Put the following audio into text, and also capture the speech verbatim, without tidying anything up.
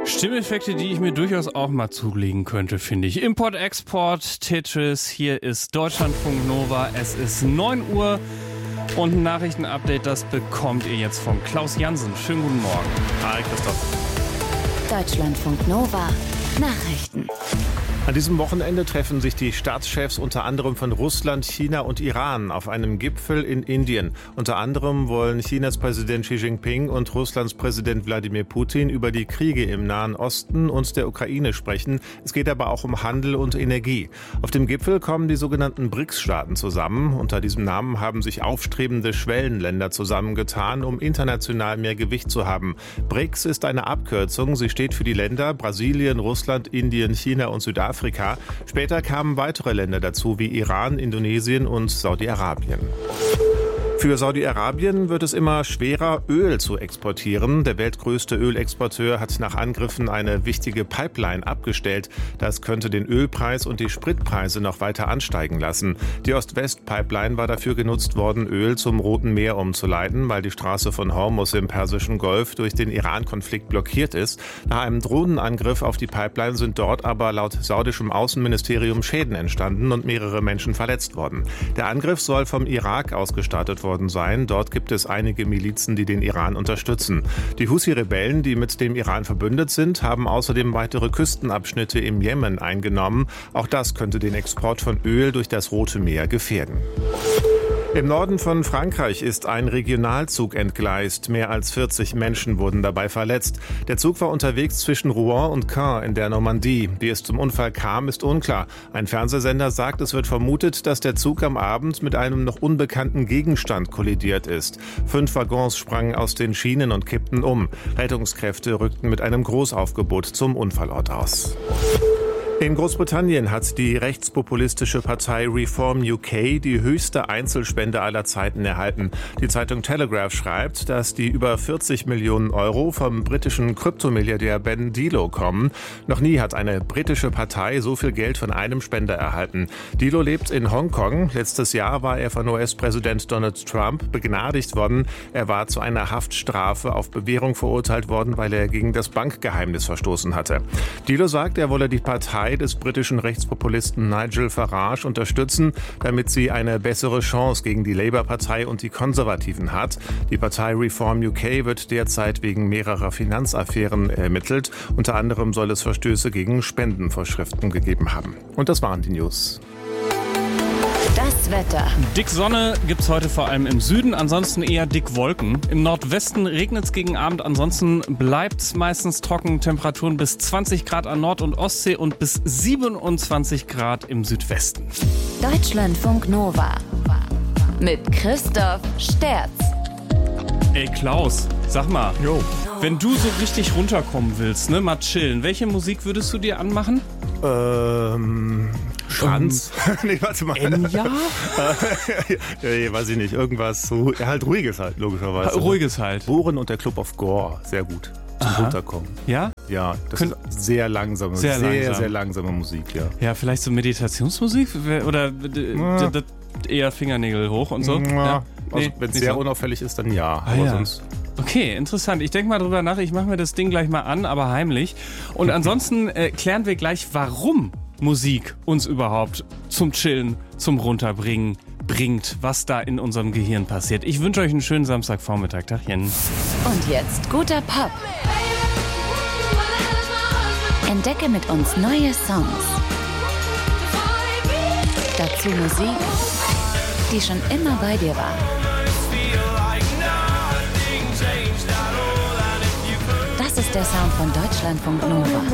Stimmeffekte, die ich mir durchaus auch mal zulegen könnte, finde ich. Import, Export, Tetris, hier ist Deutschlandfunk Nova. Es ist neun Uhr und ein Nachrichtenupdate, das bekommt ihr jetzt von Klaus Jansen. Schönen guten Morgen. Hi, Christoph. Deutschlandfunk Nova. Nachrichten. An diesem Wochenende treffen sich die Staatschefs unter anderem von Russland, China und Iran auf einem Gipfel in Indien. Unter anderem wollen Chinas Präsident Xi Jinping und Russlands Präsident Wladimir Putin über die Kriege im Nahen Osten und der Ukraine sprechen. Es geht aber auch um Handel und Energie. Auf dem Gipfel kommen die sogenannten B R I C S-Staaten zusammen. Unter diesem Namen haben sich aufstrebende Schwellenländer zusammengetan, um international mehr Gewicht zu haben. B R I C S ist eine Abkürzung. Sie steht für die Länder Brasilien, Russland, Indien, China und Südafrika. Afrika. Später kamen weitere Länder dazu, wie Iran, Indonesien und Saudi-Arabien. Für Saudi-Arabien wird es immer schwerer, Öl zu exportieren. Der weltgrößte Ölexporteur hat nach Angriffen eine wichtige Pipeline abgestellt. Das könnte den Ölpreis und die Spritpreise noch weiter ansteigen lassen. Die Ost-West-Pipeline war dafür genutzt worden, Öl zum Roten Meer umzuleiten, weil die Straße von Hormuz im Persischen Golf durch den Iran-Konflikt blockiert ist. Nach einem Drohnenangriff auf die Pipeline sind dort aber laut saudischem Außenministerium Schäden entstanden und mehrere Menschen verletzt worden. Der Angriff soll vom Irak ausgestartet worden sein. Dort gibt es einige Milizen, die den Iran unterstützen. Die Husi-Rebellen, die mit dem Iran verbündet sind, haben außerdem weitere Küstenabschnitte im Jemen eingenommen. Auch das könnte den Export von Öl durch das Rote Meer gefährden. Im Norden von Frankreich ist ein Regionalzug entgleist. Mehr als vierzig Menschen wurden dabei verletzt. Der Zug war unterwegs zwischen Rouen und Caen in der Normandie. Wie es zum Unfall kam, ist unklar. Ein Fernsehsender sagt, es wird vermutet, dass der Zug am Abend mit einem noch unbekannten Gegenstand kollidiert ist. Fünf Waggons sprangen aus den Schienen und kippten um. Rettungskräfte rückten mit einem Großaufgebot zum Unfallort aus. In Großbritannien hat die rechtspopulistische Partei Reform U K die höchste Einzelspende aller Zeiten erhalten. Die Zeitung Telegraph schreibt, dass die über vierzig Millionen Euro vom britischen Kryptomilliardär Ben Dilo kommen. Noch nie hat eine britische Partei so viel Geld von einem Spender erhalten. Dilo lebt in Hongkong. Letztes Jahr war er von U S-Präsident Donald Trump begnadigt worden. Er war zu einer Haftstrafe auf Bewährung verurteilt worden, weil er gegen das Bankgeheimnis verstoßen hatte. Dilo sagt, er wolle die Partei des britischen Rechtspopulisten Nigel Farage unterstützen, damit sie eine bessere Chance gegen die Labour-Partei und die Konservativen hat. Die Partei Reform U K wird derzeit wegen mehrerer Finanzaffären ermittelt. Unter anderem soll es Verstöße gegen Spendenvorschriften gegeben haben. Und das waren die News. Das Wetter. Dick Sonne gibt's heute vor allem im Süden, ansonsten eher dick Wolken. Im Nordwesten regnet's gegen Abend, ansonsten bleibt's meistens trocken. Temperaturen bis zwanzig Grad an Nord- und Ostsee und bis siebenundzwanzig Grad im Südwesten. Deutschlandfunk Nova. Mit Christoph Sterz. Ey Klaus, sag mal, Jo. wenn du so richtig runterkommen willst, ne, mal chillen, welche Musik würdest du dir anmachen? Ähm... Franz? Um, nee, warte mal. Enya? ja, weiß ich nicht. Irgendwas so, ja, halt ruhiges halt, logischerweise. Ruhiges halt. Bohren und der Club of Gore. Sehr gut. Zum Aha. Runterkommen. Ja? Ja, das Könnt, ist sehr langsame, sehr, sehr, langsam. sehr langsame Musik, ja. Ja, vielleicht so Meditationsmusik? Oder ja. eher Fingernägel hoch und so? Ja, ja. also Nee, wenn es nicht sehr so. unauffällig ist, dann ja. Ah, aber ja. sonst... Okay, interessant. Ich denke mal drüber nach. Ich mache mir das Ding gleich mal an, aber heimlich. Und ansonsten äh, klären wir gleich, warum Musik uns überhaupt zum Chillen, zum Runterbringen bringt, was da in unserem Gehirn passiert. Ich wünsche euch einen schönen Samstagvormittag. Tagchen. Und jetzt guter Pop. Entdecke mit uns neue Songs. Dazu Musik, die schon immer bei dir war. Das ist der Sound von Deutschlandfunk Nova.